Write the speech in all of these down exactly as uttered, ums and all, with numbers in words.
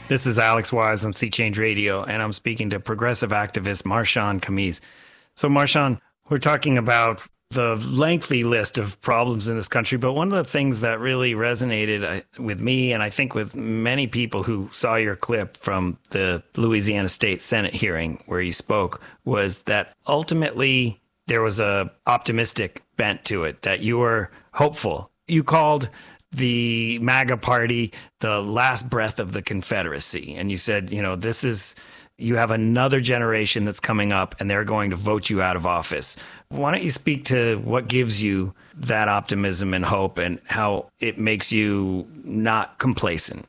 This is Alex Wise on Sea Change Radio, and I'm speaking to progressive activist Marshawn Khamis. So, Marshawn, we're talking about the lengthy list of problems in this country, but one of the things that really resonated with me, and I think with many people who saw your clip from the Louisiana State Senate hearing where you spoke, was that ultimately there was a optimistic bent to it, that you were hopeful. You called the MAGA party the last breath of the Confederacy. And you said, you know, this is, you have another generation that's coming up and they're going to vote you out of office. Why don't you speak to what gives you that optimism and hope and how it makes you not complacent?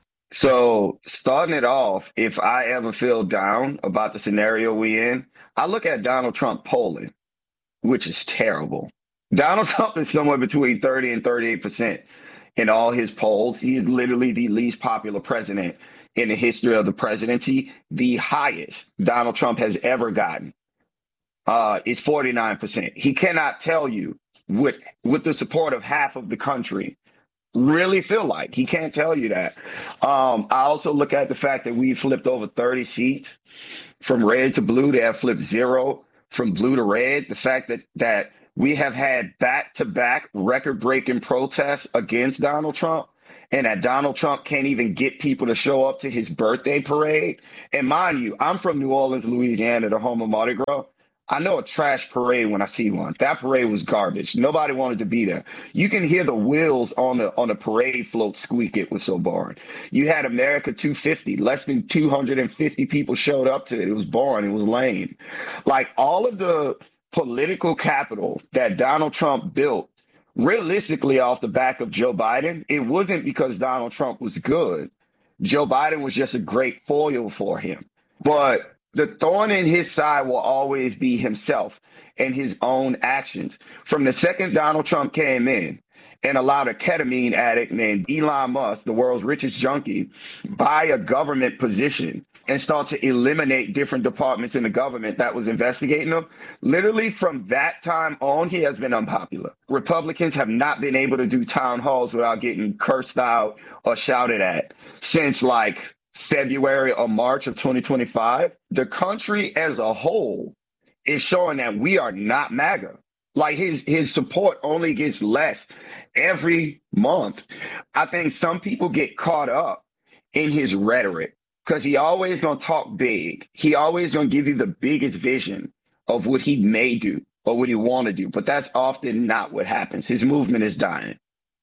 So starting it off, if I ever feel down about the scenario we in, I look at Donald Trump polling, which is terrible. Donald Trump is somewhere between thirty and thirty-eight percent. In all his polls. He is literally the least popular president in the history of the presidency. The highest Donald Trump has ever gotten uh, is forty-nine percent. He cannot tell you what, with the support of half of the country, really feel like. He can't tell you that. Um, I also look at the fact that we flipped over thirty seats from red to blue. They have flipped zero from blue to red. The fact that that we have had back-to-back record-breaking protests against Donald Trump, and that Donald Trump can't even get people to show up to his birthday parade. And mind you, I'm from New Orleans, Louisiana, the home of Mardi Gras. I know a trash parade when I see one. That parade was garbage. Nobody wanted to be there. You can hear the wheels on the on the parade float squeak. It was so boring. You had America two fifty. Less than two hundred fifty people showed up to it. It was boring. It was lame. Like all of the political capital that Donald Trump built realistically off the back of Joe Biden, it wasn't because Donald Trump was good. Joe Biden was just a great foil for him. But the thorn in his side will always be himself and his own actions. From the second Donald Trump came in and allowed a ketamine addict named Elon Musk, the world's richest junkie, buy a government position and start to eliminate different departments in the government that was investigating him. Literally from that time on, he has been unpopular. Republicans have not been able to do town halls without getting cursed out or shouted at since like February or March of twenty twenty-five. The country as a whole is showing that we are not MAGA. Like his, his support only gets less every month. I think some people get caught up in his rhetoric, because he always gonna talk big. He always gonna give you the biggest vision of what he may do or what he want to do. But that's often not what happens. His movement is dying.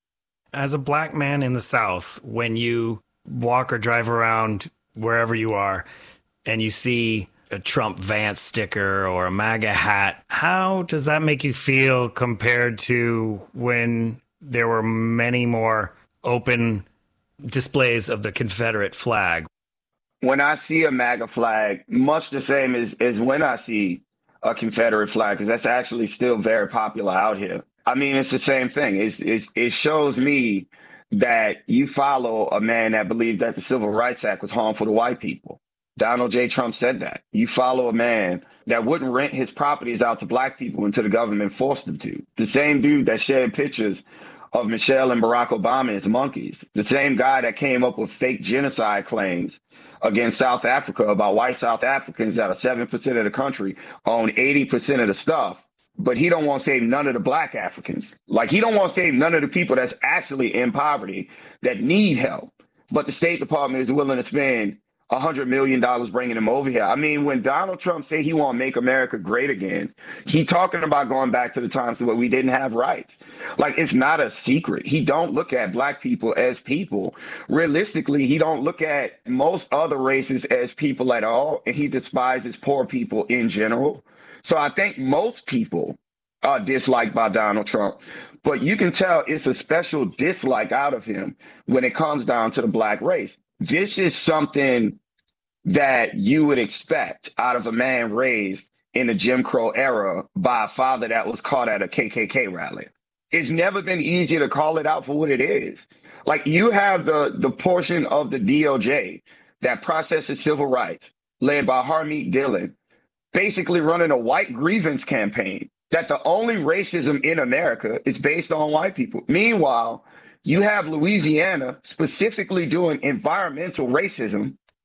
As a black man in the South, when you walk or drive around wherever you are and you see a Trump Vance sticker or a MAGA hat, how does that make you feel compared to when there were many more open displays of the Confederate flag? When I see a MAGA flag, much the same as, as when I see a Confederate flag, because that's actually still very popular out here. I mean, it's the same thing. It's, it's, it shows me that you follow a man that believed that the Civil Rights Act was harmful to white people. Donald J. Trump said that. You follow a man that wouldn't rent his properties out to black people until the government forced him to. The same dude that shared pictures of Michelle and Barack Obama as monkeys. The same guy that came up with fake genocide claims against South Africa about white South Africans that are seven percent of the country own eighty percent of the stuff. But he don't want to save none of the black Africans. Like he don't want to save none of the people that's actually in poverty that need help. But the State Department is willing to spend one hundred million dollars bringing them over here. I mean, when Donald Trump say he want to make America great again, he talking about going back to the times where we didn't have rights. Like, it's not a secret. He don't look at black people as people. Realistically, he don't look at most other races as people at all, and he despises poor people in general. So I think most people are disliked by Donald Trump. But you can tell it's a special dislike out of him when it comes down to the black race. This is something that you would expect out of a man raised in the Jim Crow era by a father that was caught at a K K K rally. It's never been easy to call it out for what it is. Like, you have the, the portion of the D O J that processes civil rights, led by Harmeet Dillon, basically running a white grievance campaign that the only racism in America is based on white people. Meanwhile, you have Louisiana specifically doing environmental racism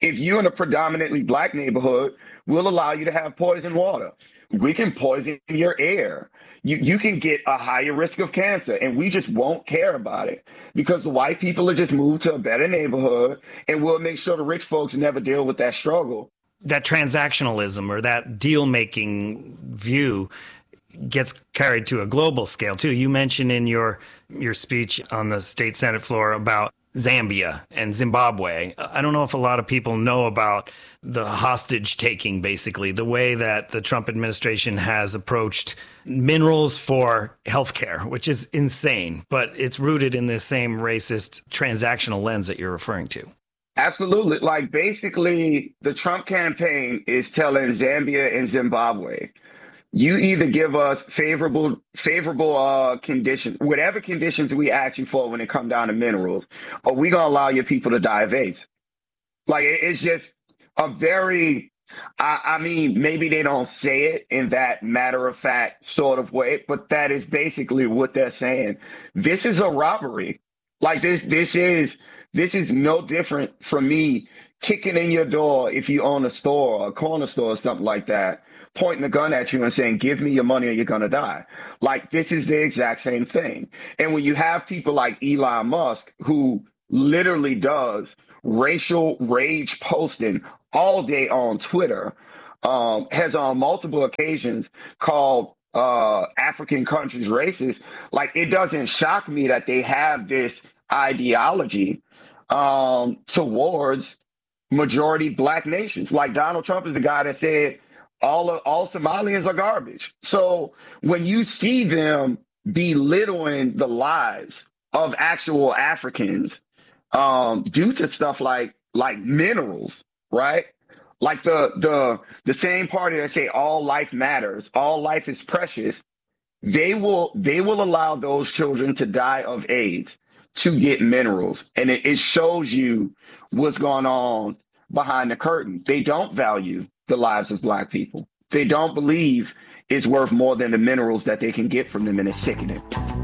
If you're in a predominantly black neighborhood, we'll allow you to have poison water. We can poison your air. You, you can get a higher risk of cancer, and we just won't care about it because the white people will just move to a better neighborhood, and we'll make sure the rich folks never deal with that struggle. That transactionalism or that deal-making view gets carried to a global scale too. You mentioned in your your speech on the state Senate floor about Zambia and Zimbabwe. I don't know if a lot of people know about the hostage taking, basically, the way that the Trump administration has approached minerals for healthcare, which is insane, but it's rooted in the same racist transactional lens that you're referring to. Absolutely. Like, basically, the Trump campaign is telling Zambia and Zimbabwe, you either give us favorable favorable uh, conditions, whatever conditions we ask you for when it comes down to minerals, or we going to allow your people to die of AIDS. Like, it, it's just a very, I, I mean, maybe they don't say it in that matter-of-fact sort of way, but that is basically what they're saying. This is a robbery. Like, this, this is, this is no different from me kicking in your door if you own a store or a corner store or something like that, pointing a gun at you and saying, give me your money or you're going to die. Like, this is the exact same thing. And when you have people like Elon Musk, who literally does racial rage posting all day on Twitter, um, has on multiple occasions called uh, African countries racist, like, it doesn't shock me that they have this ideology um, towards majority black nations. Like, Donald Trump is the guy that said, All of, all Somalians are garbage. So when you see them belittling the lives of actual Africans um, due to stuff like like minerals, right? Like the the the same party that say all life matters, all life is precious, they will they will allow those children to die of AIDS to get minerals, and it, it shows you what's going on behind the curtain. They don't value the lives of black people. They don't believe it's worth more than the minerals that they can get from them, and it's sickening.